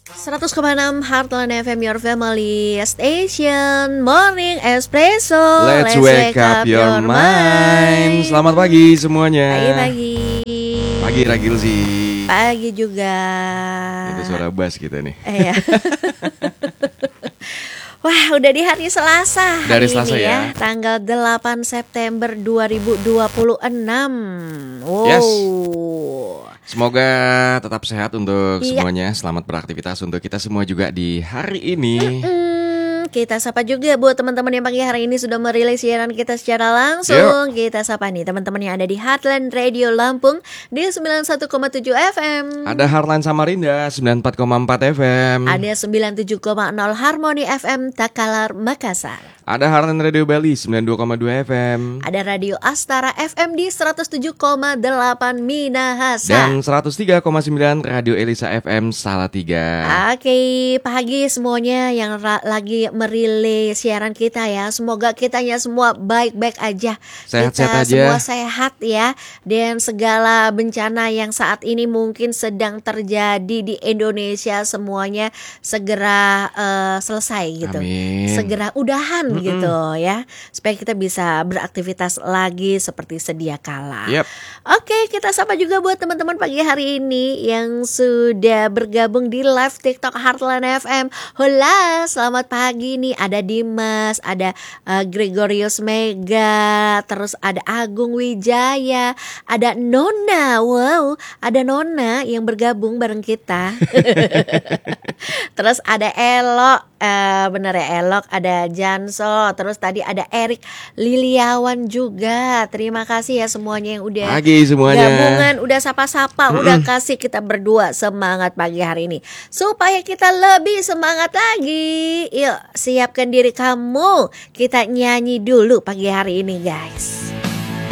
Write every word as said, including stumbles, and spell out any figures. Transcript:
seratus koma enam Heartland F M, your family station. Morning Espresso. Let's, Let's wake, wake up, up your mind. mind Selamat pagi semuanya. Pagi-pagi. Pagi Ragil sih. Pagi juga. Itu suara bass kita nih. Iya. Wah, udah di hari Selasa hari Dari Selasa ini ya, ya, tanggal delapan September dua ribu dua puluh enam. Wow. Yes. Semoga tetap sehat untuk iya. semuanya. Selamat beraktivitas untuk kita semua juga di hari ini. Mm-mm. Kita sapa juga buat teman-teman yang pagi hari ini sudah merilis siaran kita secara langsung. Yuk. Kita sapa nih teman-teman yang ada di Heartland Radio Lampung di sembilan puluh satu koma tujuh F M. Ada Heartland Samarinda sembilan puluh empat koma empat F M. Ada sembilan puluh tujuh koma nol Harmony F M Takalar Makassar. Ada Heartland Radio Bali sembilan puluh dua koma dua F M. Ada Radio Astara F M di seratus tujuh koma delapan Minahasa. Dan seratus tiga koma sembilan Radio Elisa F M Salatiga. Oke, pagi semuanya yang ra- lagi merilis siaran kita ya. Semoga kitanya semua baik-baik aja. Sehat-sehat kita aja. Semua sehat ya. Dan segala bencana yang saat ini mungkin sedang terjadi di Indonesia semuanya segera uh, selesai gitu. Amin. Segera udahan Mm-mm. gitu ya. Supaya kita bisa beraktivitas lagi seperti sedia kala. Yep. Oke, kita sapa juga buat teman-teman pagi hari ini yang sudah bergabung di live TikTok Heartland F M. Hola, selamat pagi nih. Ada Dimas, ada uh, Gregorius Mega, terus ada Agung Wijaya, ada Nona. Wow, ada Nona yang bergabung bareng kita. Terus ada Elok, uh, bener ya Elok, ada Janso, terus tadi ada Erik Liliawan juga. Terima kasih ya semuanya yang udah pagi semuanya. Gabungan, udah sapa-sapa, mm-mm. udah kasih kita berdua semangat pagi hari ini. Supaya kita lebih semangat lagi, yuk siapkan diri kamu. Kita nyanyi dulu pagi hari ini guys.